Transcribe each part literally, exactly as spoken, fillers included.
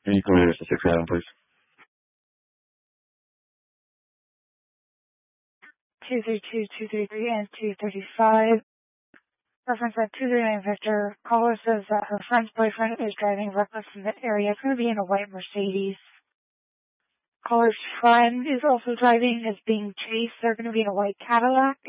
Can you clear the six item, please? two three two, two three three, and two thirty-five. Reference at two three nine Victor. Caller says that her friend's boyfriend is driving reckless in the area. It's going to be in a white Mercedes. Caller's friend is also driving, is being chased. They're going to be in a white Cadillac.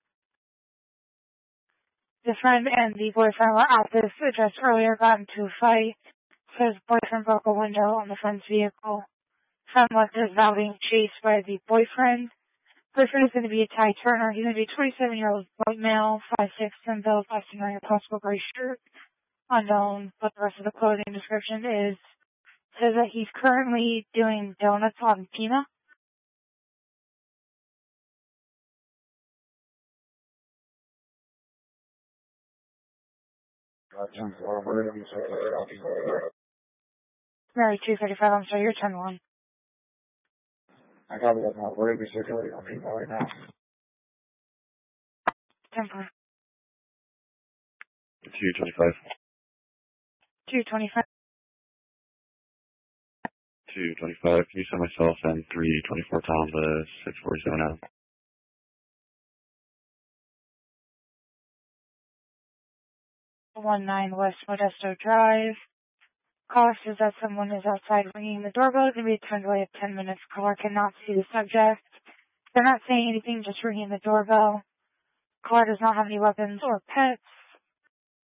The friend and the boyfriend were at this address earlier, got into a fight. Says boyfriend broke a window on the friend's vehicle. Friend left is now being chased by the boyfriend. Boyfriend is going to be a Ty Turner. He's going to be a twenty-seven-year-old white male, five foot six, ten build, busting wearing a possible gray shirt. Unknown, but the rest of the clothing description is, says that he's currently doing donuts on Pina. Mary two thirty-five, I'm sorry, you're ten one. I got it now. We're going to be circulating on people right now. Temper. two twenty-five. two twenty-five. two twenty-five. Can you send myself and three twenty-four pounds to six forty-seven out? one nine West Modesto Drive. Caller says that someone is outside ringing the doorbell. It's going to be a turn delay of ten minutes. Caller cannot see the subject. They're not saying anything, just ringing the doorbell. Caller does not have any weapons or pets.